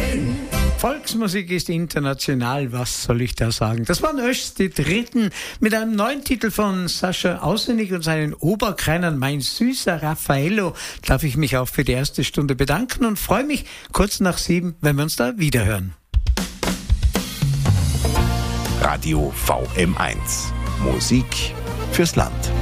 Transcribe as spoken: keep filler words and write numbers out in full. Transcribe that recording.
Volksmusik ist international, was soll ich da sagen? Das waren Ösch die Dritten mit einem neuen Titel von Sascha Auswendig und seinen Oberkreinern. Mein süßer Raffaello, darf ich mich auch für die erste Stunde bedanken und freue mich kurz nach sieben, wenn wir uns da wiederhören. Radio V M eins. Musik fürs Land.